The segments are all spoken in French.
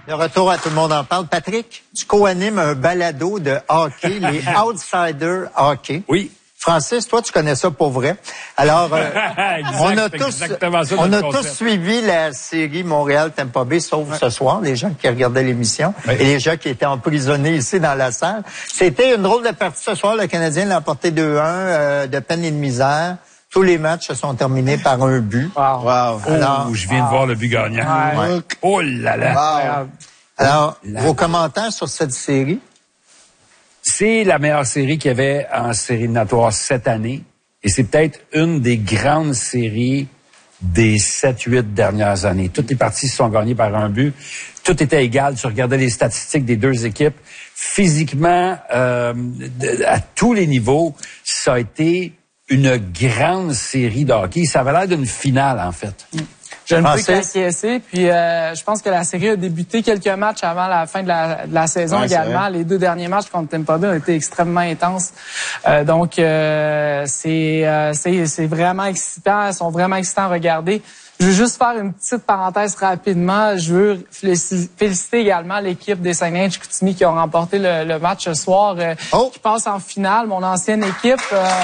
De retour à Tout le monde en parle. Patrick, tu co-animes un balado de hockey, les Outsiders Hockey. Oui. Francis, toi, tu connais ça pour vrai. Alors, on a tous suivi la série Montréal-Tampa Bay, sauf ce soir, les gens qui regardaient l'émission et les gens qui étaient emprisonnés ici dans la salle. C'était une drôle de partie ce soir. Le Canadien l'a emporté 2-1 de peine et de misère. Tous les matchs se sont terminés par un but. Wow. Alors, je viens de voir le but gagnant. Ouais. Oh là là. Wow. Alors, vos commentaires sur cette série? C'est la meilleure série qu'il y avait en série éliminatoire cette année. Et c'est peut-être une des grandes séries des 7-8 dernières années. Toutes les parties se sont gagnées par un but. Tout était égal. Tu regardais les statistiques des deux équipes. Physiquement, à tous les niveaux, ça a été une grande série de hockey. Ça avait l'air d'une finale, en fait. Je ne peux qu'acquiescer. Puis je pense que la série a débuté quelques matchs avant la fin de la saison également. Les 2 derniers matchs contre Tampa Bay ont été extrêmement intenses. Donc c'est vraiment excitant. Ils sont vraiment excitants à regarder. Je veux juste faire une petite parenthèse rapidement. Je veux féliciter également l'équipe des Saguenay-Chicoutimi qui ont remporté le match ce soir, qui passe en finale. Mon ancienne équipe.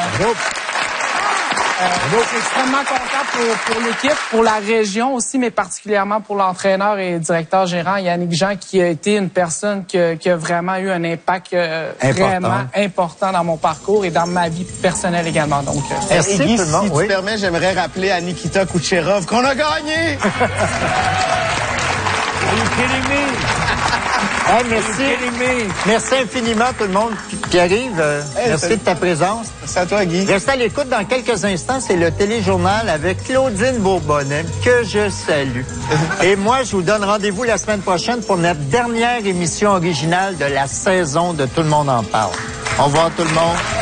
Je suis extrêmement content pour l'équipe, pour la région aussi, mais particulièrement pour l'entraîneur et directeur gérant Yannick Jean, qui a été une personne qui a vraiment eu un impact vraiment important dans mon parcours et dans ma vie personnelle également. Donc, merci Guy, si tu permets, j'aimerais rappeler à Nikita Kucherov qu'on a gagné! Hey, merci. Merci infiniment tout le monde. Pierre-Yves, merci de ta présence. Merci à toi, Guy. Restez à l'écoute dans quelques instants. C'est le téléjournal avec Claudine Bourbonnais, que je salue. Et moi, je vous donne rendez-vous la semaine prochaine pour notre dernière émission originale de la saison de Tout le monde en parle. Au revoir tout le monde.